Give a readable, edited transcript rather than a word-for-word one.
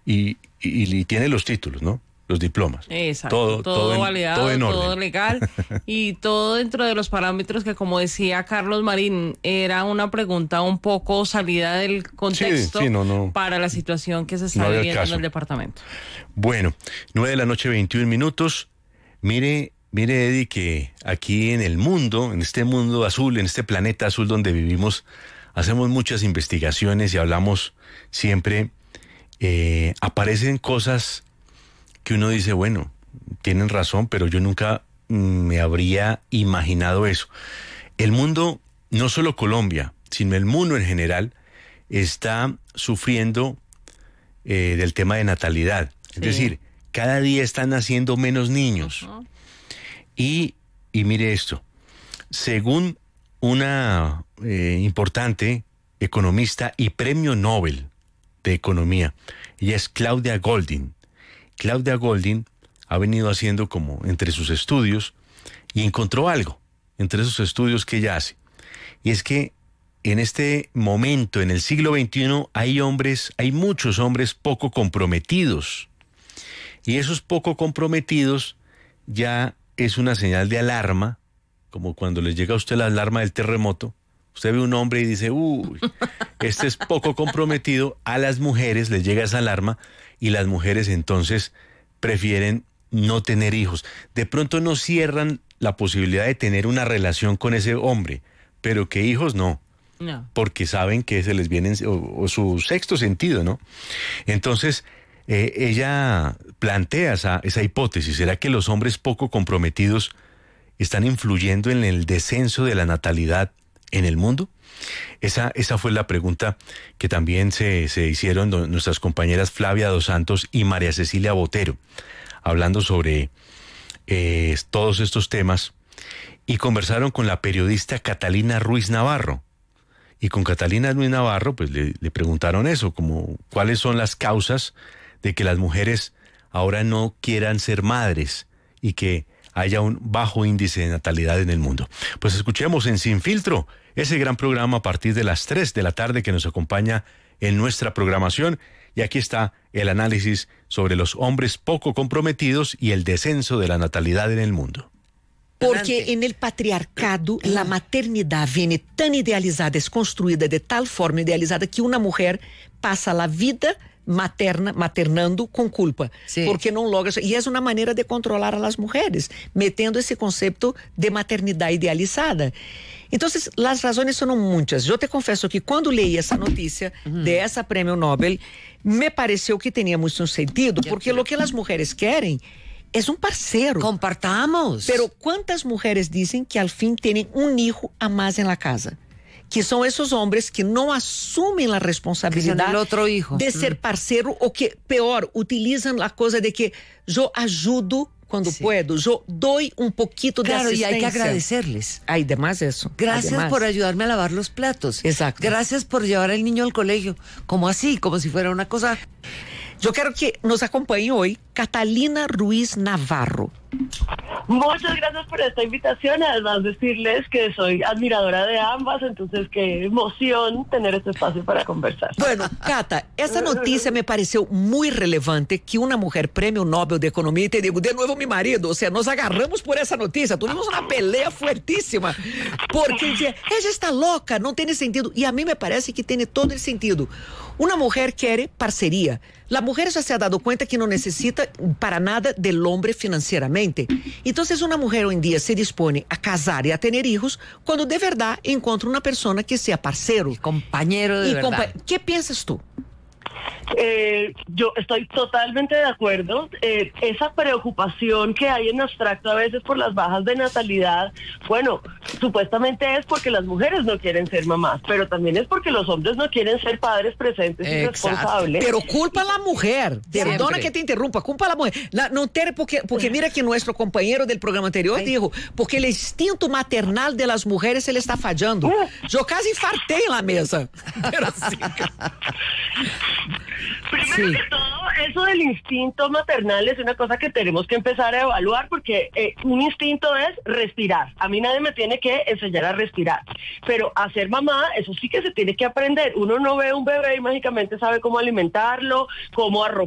y tiene los títulos, ¿no? Los diplomas. Exacto, todo validado, todo en orden. todo legal y todo dentro de los parámetros que, como decía Carlos Marín, era una pregunta un poco salida del contexto para la situación que se está viviendo en el departamento. Bueno, 9:21 p.m. Mire, Eddie, que aquí en el mundo, en este mundo azul, en este planeta azul donde vivimos, hacemos muchas investigaciones y hablamos siempre, aparecen cosas que uno dice, bueno, tienen razón, pero yo nunca me habría imaginado eso. El mundo, no solo Colombia, sino el mundo en general, está sufriendo del tema de natalidad. Es decir, cada día están naciendo menos niños. Uh-huh. Y mire esto, según una importante economista y premio Nobel de Economía, ella es Claudia Goldin. Claudia Goldin ha venido haciendo como entre sus estudios y encontró algo entre esos estudios que ella hace. Y es que en este momento, en el siglo XXI, hay muchos hombres poco comprometidos. Y esos poco comprometidos ya es una señal de alarma, como cuando les llega a usted la alarma del terremoto. Usted ve un hombre y dice, uy, este es poco comprometido. A las mujeres les llega esa alarma y las mujeres entonces prefieren no tener hijos. De pronto no cierran la posibilidad de tener una relación con ese hombre, pero que hijos no. Porque saben que se les viene, o su sexto sentido, ¿no? Entonces, ella plantea esa hipótesis. ¿Será que los hombres poco comprometidos están influyendo en el descenso de la natalidad en el mundo? Esa fue la pregunta que también se hicieron nuestras compañeras Flavia Dos Santos y María Cecilia Botero, hablando sobre todos estos temas, y conversaron con la periodista Catalina Ruiz Navarro. Y con Catalina Ruiz Navarro, pues le preguntaron eso, como cuáles son las causas de que las mujeres ahora no quieran ser madres y que haya un bajo índice de natalidad en el mundo. Pues escuchemos en Sin Filtro ese gran programa a partir de las 3 de la tarde que nos acompaña en nuestra programación. Y aquí está el análisis sobre los hombres poco comprometidos y el descenso de la natalidad en el mundo. Porque en el patriarcado la maternidad viene tan idealizada, es construida de tal forma idealizada que una mujer pasa la vida maternando com culpa, porque não logra. E é uma maneira de controlar as mulheres, metendo esse conceito de maternidade idealizada. Então, as razões são muitas. Eu te confesso que quando leí essa notícia dessa prêmio Nobel, me pareceu que tinha muito sentido, porque o que as mulheres querem é um parceiro. Compartamos. Pero quantas mulheres dizem que al fim têm um hijo a mais na casa? Que são esses homens que não assumem a responsabilidade de ser parceiro, ou que, pior, utilizam a coisa de que eu ajudo quando puedo, eu dou um pouquinho de assistência. Claro, y hay que agradecerles. Hay demás eso. Gracias además. por ayudarme a lavar los platos. Exacto. Gracias por llevar al niño al colegio. Como así, como si fuera una cosa... Eu quero que nos acompanhe hoy Catalina Ruiz Navarro. Muchas gracias por esta invitación, además decirles que soy admiradora de ambas, entonces qué emoción tener este espacio para conversar. Bueno, Cata, essa notícia me pareceu muito relevante, que uma mulher prêmio Nobel de Economia, e te digo, de novo mi marido, ou seja, nos agarramos por essa notícia, tuvimos uma pelea fuertíssima, porque dizia, ela está louca, não tem sentido, e a mim me parece que tem todo o sentido. Uma mulher quer parceria. La mujer já se ha dado cuenta que não necessita para nada del hombre financieramente. Entonces una mujer hoy en día se dispone a casar y a tener hijos cuando de verdad encuentra una persona que sea parcero. Compañero de verdad. ¿Qué piensas tú? Yo estoy totalmente de acuerdo. Esa preocupación que hay en abstracto a veces por las bajas de natalidad, bueno, supuestamente es porque las mujeres no quieren ser mamás, pero también es porque los hombres no quieren ser padres presentes y responsables. Pero culpa a la mujer. Perdona que te interrumpa, culpa a la mujer. No tiene porque mira que nuestro compañero del programa anterior dijo, porque el instinto maternal de las mujeres se le está fallando. Yo casi infartei en la mesa. Pero sí. Primero que todo, eso del instinto maternal es una cosa que tenemos que empezar a evaluar, porque un instinto es respirar. A mí nadie me tiene que enseñar a respirar, pero a ser mamá, eso sí que se tiene que aprender. Uno no ve un bebé y mágicamente sabe cómo alimentarlo, cómo arroparlo,